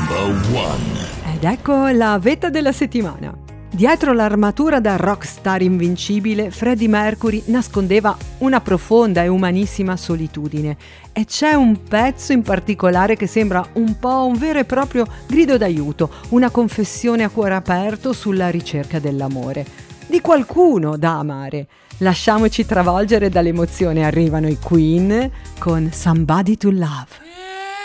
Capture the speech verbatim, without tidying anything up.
Number one. Ed ecco la vetta della settimana. Dietro l'armatura da rockstar invincibile, Freddie Mercury nascondeva una profonda e umanissima solitudine. E c'è un pezzo in particolare che sembra un po' un vero e proprio grido d'aiuto, una confessione a cuore aperto sulla ricerca dell'amore. Di qualcuno da amare. Lasciamoci travolgere dall'emozione, arrivano i Queen con Somebody to Love.